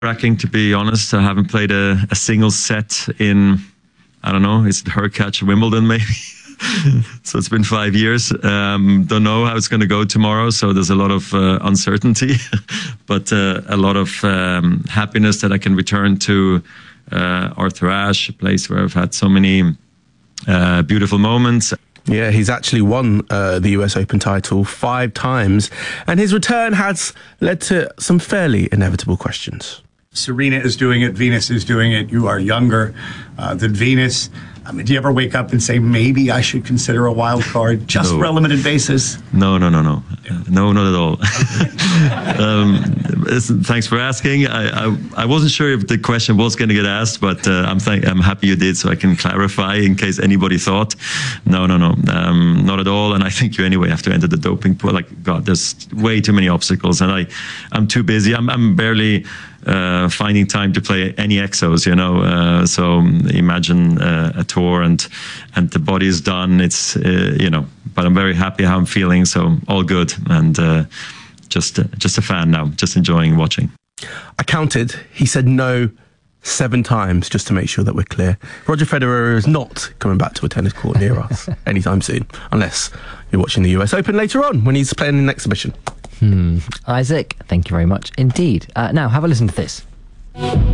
Cracking, to be honest. I haven't played a single set in, I don't know, is it Hurkacz, Wimbledon maybe? So it's been 5 years. Don't know how it's going to go tomorrow. So there's a lot of uncertainty, but a lot of happiness that I can return to Arthur Ashe, a place where I've had so many beautiful moments. Yeah, he's actually won the US Open title 5 times, and his return has led to some fairly inevitable questions. Serena is doing it, Venus is doing it, you are younger than Venus. I mean, do you ever wake up and say, maybe I should consider a wild card just for a limited basis? No. No, not at all. Thanks for asking. I wasn't sure if the question was going to get asked, but I'm happy you did, so I can clarify in case anybody thought. No, not at all. And I think you anyway have to enter the doping pool. Like, God, there's way too many obstacles, and I'm too busy. I'm barely finding time to play any exos, so imagine a tour and the body is done. It's but I'm very happy how I'm feeling, so all good, and just a fan now, just enjoying watching. I counted. He said no 7 times, just to make sure that we're clear. Roger Federer is not coming back to a tennis court near us anytime soon, unless you're watching the US Open later on when he's playing in an exhibition. Isaac, thank you very much indeed. Now, have a listen to this.